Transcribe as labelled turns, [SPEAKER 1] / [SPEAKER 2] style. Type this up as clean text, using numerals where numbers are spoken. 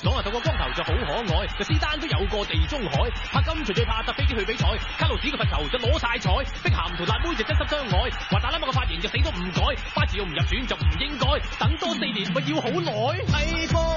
[SPEAKER 1] 朗拿度個光頭就好可愛，就斯丹都有個地中海，柏金隨最怕搭飛機去比賽，卡路士個罰球就攞晒彩，碧咸同辣妹就真心相愛，話大喇嘛個髮型就死都唔改，巴治要唔入選就唔應該，等多4年咪要好耐。